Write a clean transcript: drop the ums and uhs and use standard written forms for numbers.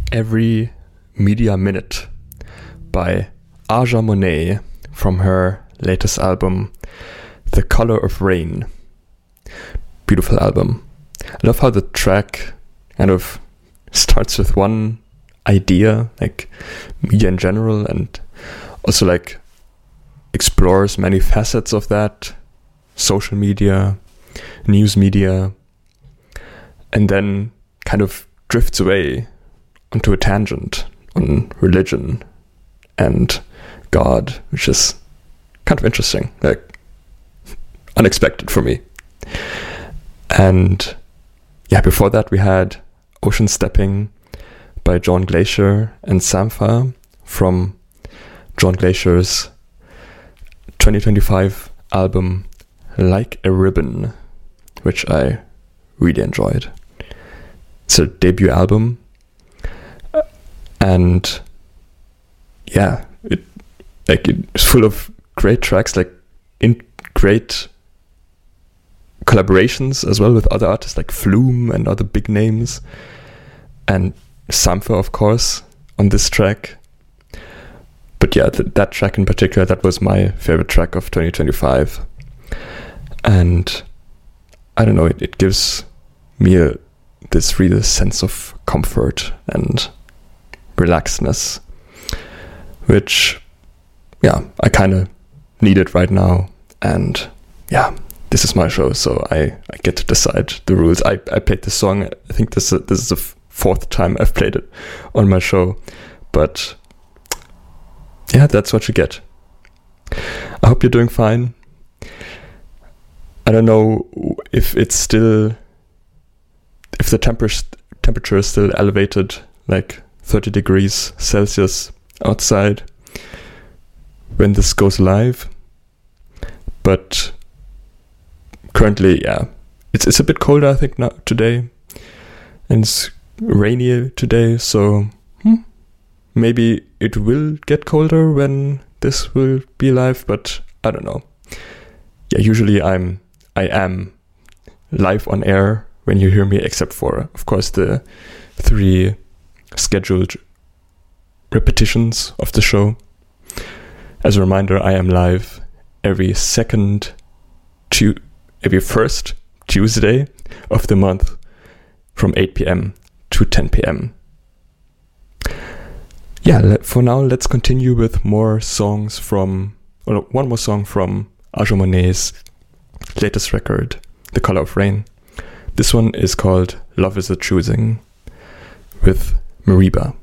Every Media Minute by Aja Monet from her latest album, The Color of Rain. Beautiful album. I love how the track kind of starts with one idea, like media in general, and also like explores many facets of that, social media, news media, and then kind of drifts away onto a tangent on religion and God, which is kind of interesting, like unexpected for me. And yeah, before that we had Ocean Stepping by John Glacier and Sampha from John Glacier's 2025 album Like a Ribbon, which I really enjoyed. It's a debut album, and yeah, it's full of great tracks, like in great collaborations as well with other artists like Flume and other big names, and Sampha, of course, on this track. But yeah, that track in particular, that was my favorite track of 2025. And I don't know, it gives me this real sense of comfort and relaxedness, which, yeah, I kind of need it right now. And yeah, this is my show, so I get to decide the rules. I played this song, I think this is the fourth time I've played it on my show, but yeah, that's what you get. I hope you're doing fine. I don't know if the temperature is still elevated, like 30 degrees Celsius outside when this goes live, but currently, yeah, it's a bit colder, I think, now today, and it's rainy today, so maybe it will get colder when this will be live, but I don't know. Yeah, usually I am live on air when you hear me, except for, of course, the 3 scheduled repetitions of the show. As a reminder, I am live every first Tuesday of the month from 8 p.m. to 10 p.m. Yeah, for now, let's continue with one more song from Aja Monet's latest record, The Color of Rain. This one is called Love is a Choosing with Mariba.